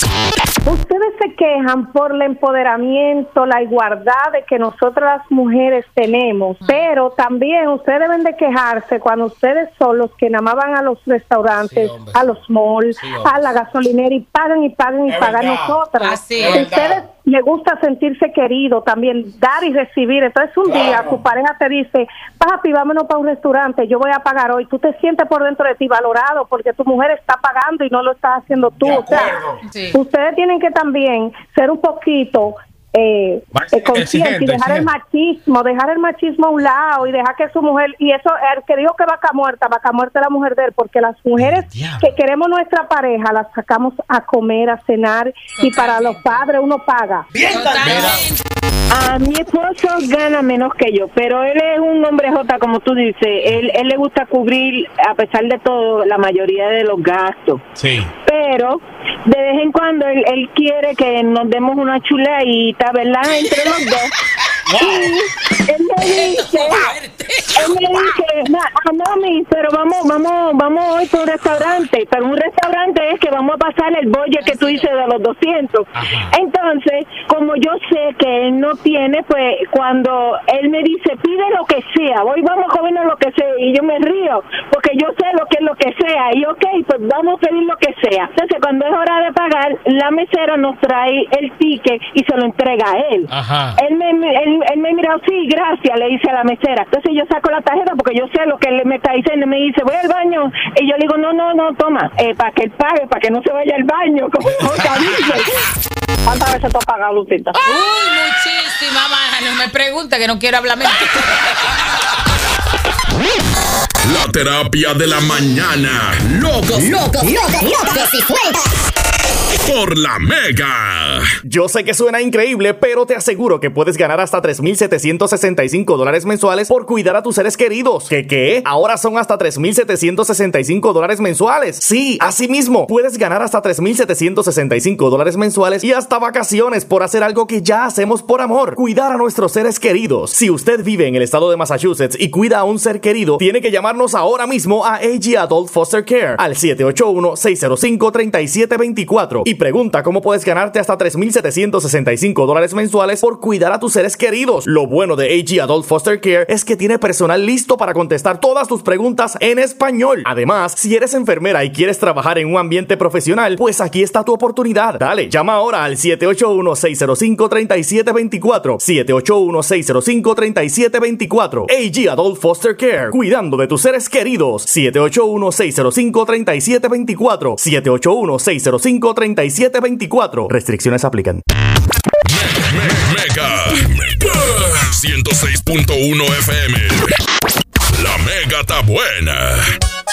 Ustedes se quejan por el empoderamiento, la igualdad de que nosotras las mujeres tenemos, pero también ustedes deben de quejarse cuando ustedes son los que nada más van a los restaurantes, sí, a los malls, sí, a la gasolinera y pagan nosotras. Así ustedes les gusta sentirse querido también, dar y recibir. Entonces un día tu pareja te dice, papi, vámonos para un restaurante, yo voy a pagar hoy. Tú te sientes por dentro de ti valorado porque tu mujer está pagando y no lo estás haciendo tú. O sea, sí, ustedes tienen que también ser un poquito conscientes y dejar el machismo a un lado y dejar que su mujer, y eso, el que dijo que vaca muerta es la mujer de él, porque las mujeres que queremos nuestra pareja las sacamos a comer, a cenar, y para los padres uno paga. A mi esposo gana menos que yo, pero él es un hombre jota, como tú dices. Él le gusta cubrir, a pesar de todo, la mayoría de los gastos. Sí. Pero de vez en cuando él quiere que nos demos una chuleadita, ¿verdad? Entre los dos. Y él me dice, mami, pero vamos hoy por un restaurante. Pero un restaurante es que vamos a pasar el budget que tú dices de los 200. Ajá. Entonces, como yo sé que él no tiene, pues cuando él me dice, pide lo que sea, hoy vamos a comer lo que sea, y yo me río, porque yo sé lo que es lo que sea, y pues vamos a pedir lo que sea. Entonces, cuando es hora de pagar, la mesera nos trae el ticket y se lo entrega a él. Ajá. Él me mira, sí, gracias, le dice a la mesera. Entonces yo saco la tarjeta porque yo sé lo que él me está diciendo. Me dice, voy al baño. Y yo le digo, no, toma, para que él pague, para que no se vaya al baño. Como ¿cuántas veces tú has pagado, Lucita? Muchísimas, no me pregunta, que no quiero hablar mentira. La terapia de la mañana. Locos y sueltas. Por la Mega. Yo sé que suena increíble, pero te aseguro que puedes ganar hasta $3,765 mensuales por cuidar a tus seres queridos. ¿Qué? Ahora son hasta $3,765 mensuales. Sí, así mismo, puedes ganar hasta $3,765 mensuales y hasta vacaciones por hacer algo que ya hacemos por amor: cuidar a nuestros seres queridos. Si usted vive en el estado de Massachusetts y cuida a un ser querido, tiene que llamarnos ahora mismo a AG Adult Foster Care al 781-605-3724 y pregunta cómo puedes ganarte hasta $3,765 mensuales por cuidar a tus seres queridos. Lo bueno de AG Adult Foster Care es que tiene personal listo para contestar todas tus preguntas en español. Además, si eres enfermera y quieres trabajar en un ambiente profesional, pues aquí está tu oportunidad. Dale, llama ahora al 781-605-3724. 781-605-3724. AG Adult Foster Care, cuidando de tus seres queridos. 781-605-3724. 781-605-3724. Restricciones aplican. Mega 106.1 FM. La Mega está buena.